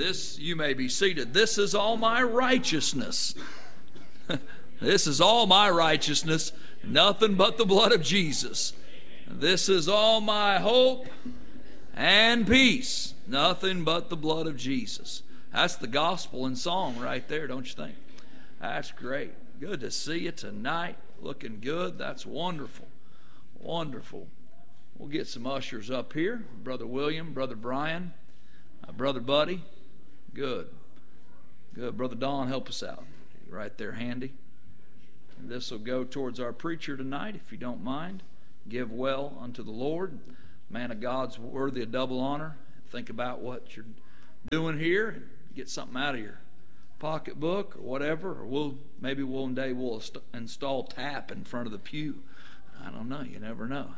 This, you may be seated. This is all my righteousness. This is all my righteousness, nothing but the blood of Jesus. This is all my hope and peace, nothing but the blood of Jesus. That's the gospel in song right there, don't you think? That's great. Good to see you tonight. Looking good. That's wonderful. Wonderful. We'll get some ushers up here. Brother William, Brother Brian, Brother Buddy. Good. Good. Brother Don, help us out. Right there handy. This will go towards our preacher tonight, if you don't mind. Give well unto the Lord. Man of God's worthy of double honor. Think about what you're doing here and get something out of your pocketbook or whatever. Or maybe one day we'll install tap in front of the pew. I don't know. You never know,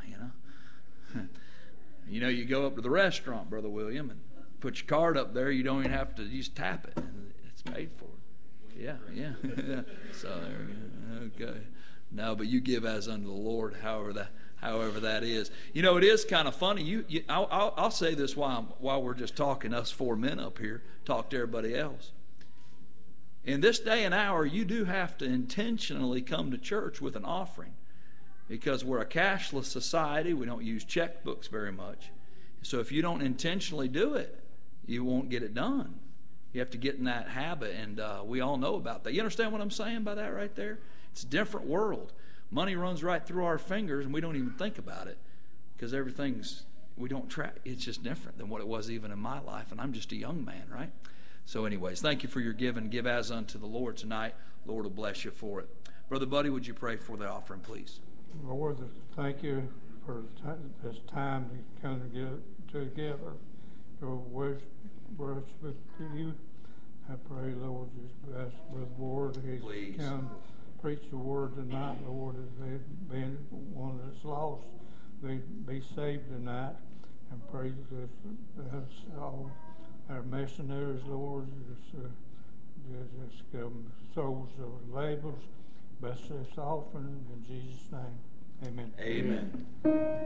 You know, you go up to the restaurant, Brother William, and put your card up there. You don't even have to just tap it. And it's paid for. Yeah. So there we go. Okay. No, but you give as unto the Lord, however that is. You know, it is kind of funny. I'll say this while we're just talking, us four men up here, talk to everybody else. In this day and hour, you do have to intentionally come to church with an offering, because we're a cashless society. We don't use checkbooks very much. So if you don't intentionally do it, you won't get it done. You have to get in that habit, and we all know about that. You understand what I'm saying by that right there? It's a different world. Money runs right through our fingers, and we don't even think about it, because we don't track. It's just different than what it was even in my life, and I'm just a young man, right? So anyways, thank you for your giving. Give as unto the Lord tonight. Lord will bless you for it. Brother Buddy, would you pray for the offering, please? Lord, thank you for this time to come together to worship with you. I pray, Lord, just bless Brother Ward. He's come preach the word tonight, Lord, as they've been one that's lost. They be saved tonight. And pray that all our missionaries, Lord, just souls of labors. Bless this offering in Jesus' name. Amen. Amen.